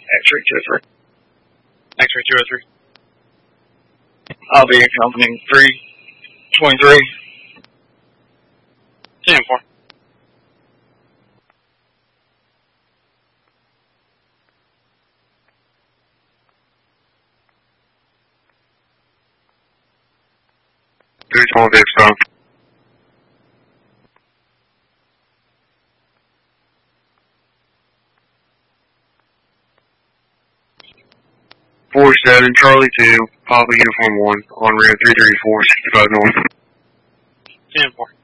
X-ray 203. X-ray 203. I'll be accompanying 323. 10-4. Small Dave stop. Seven Charlie 2, Papa Uniform 1, on ramp 334, 65 north. 10-4.